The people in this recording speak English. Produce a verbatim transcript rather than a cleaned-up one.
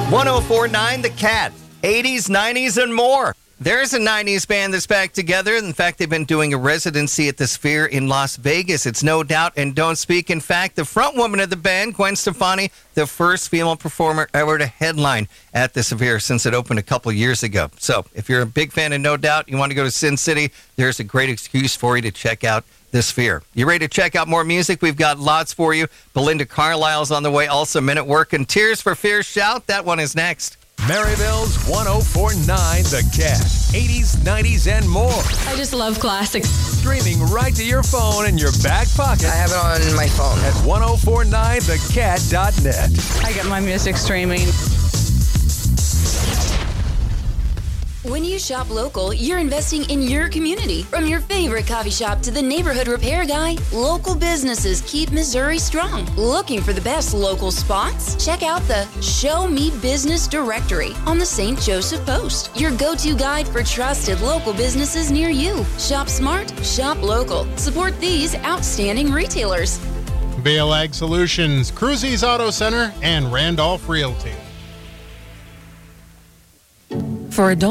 one oh four point nine The Cat, eighties, nineties, and more. There's a nineties band that's back together. In fact, they've been doing a residency at the Sphere in Las Vegas. It's No Doubt and Don't Speak. In fact, the front woman of the band, Gwen Stefani, the first female performer ever to headline at the Sphere since it opened a couple years ago. So if you're a big fan of No Doubt, you want to go to Sin City, there's a great excuse for you to check out the Sphere. You ready to check out more music? We've got lots for you. Belinda Carlisle's on the way. Also, Men at Work and Tears for Fears Shout. That one is next. Maryville's one oh four point nine The Cat. eighties, nineties, and more. I just love classics. Streaming right to your phone in your back pocket. I have it on my phone. At ten forty-nine the cat dot net. I get my music streaming. When you shop local, you're investing in your community. From your favorite coffee shop to the neighborhood repair guy, local businesses keep Missouri strong. Looking for the best local spots? Check out the Show Me Business Directory on the Saint Joseph Post, your go-to guide for trusted local businesses near you. Shop smart, shop local. Support these outstanding retailers. Vail Ag Solutions, Cruzy's Auto Center, and Randolph Realty. For adults